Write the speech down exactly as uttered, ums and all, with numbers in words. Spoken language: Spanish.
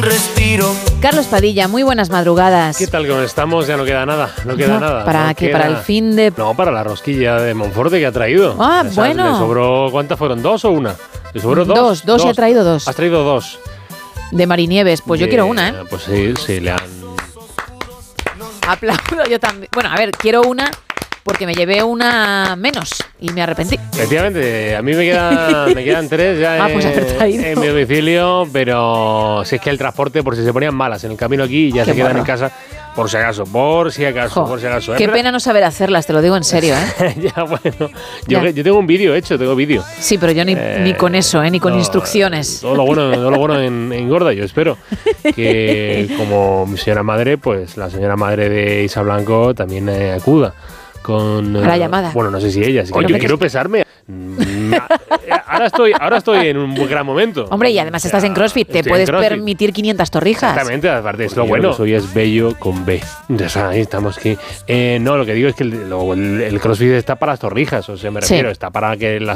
un respiro. Carlos Padilla, muy buenas madrugadas. ¿Qué tal? ¿Cómo estamos? Ya no queda nada, no queda No, nada. ¿Para no qué? queda... ¿Para el fin de...? No, para la rosquilla de Monforte que ha traído. Ah, Esas, bueno. ¿Le sobró cuántas fueron? ¿Dos o una? ¿Le sobró dos? Dos, dos, he traído dos. Has traído dos. De Marinieves, pues De- yo quiero una, ¿eh? Pues sí, sí, le han... Aplaudo yo también. Bueno, a ver, quiero una porque me llevé una menos y me arrepentí. Efectivamente, a mí me quedan, me quedan tres ya Ah, pues haber en, traído. en mi domicilio, pero si es que el transporte, por si se ponían malas en el camino aquí, ya Qué se quedan morro. en casa, por si acaso, por si acaso, Jo, por si acaso. ¿eh? qué Pero- pena no saber hacerlas, te lo digo en serio, ¿eh? ya, bueno, Ya. yo, yo tengo un vídeo hecho, tengo vídeo. Sí, pero yo ni, Eh, ni con eso, ¿eh? Ni con no, instrucciones. Todo lo bueno, todo lo bueno en, engorda, yo espero. Que como mi señora madre, pues la señora madre de Isa Blanco también eh, acuda con... A la eh, llamada. Bueno, no sé si ella, si Oye, yo me- quiero pesarme. Mm, ahora estoy, ahora estoy en un gran momento. Hombre, y además estás en CrossFit, te Estoy en puedes CrossFit. permitir quinientas torrijas. Exactamente, aparte es lo Porque bueno. yo Soy es bello con B. O sea, ahí estamos que... Eh, no, lo que digo es que el, lo- el- el CrossFit está para las torrijas, o sea, me Sí. refiero, está para que las